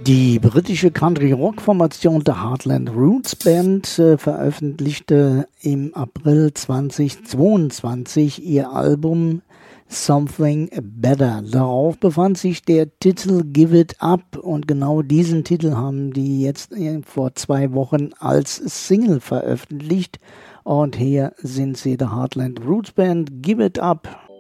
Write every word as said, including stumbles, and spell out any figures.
Die britische Country-Rock-Formation The Heartland Roots Band äh, veröffentlichte im April zweitausendzweiundzwanzig ihr Album Something Better. Darauf befand sich der Titel Give It Up und genau diesen Titel haben die jetzt äh, vor zwei Wochen als Single veröffentlicht. Und hier sind sie, The Heartland Roots Band, Give It Up.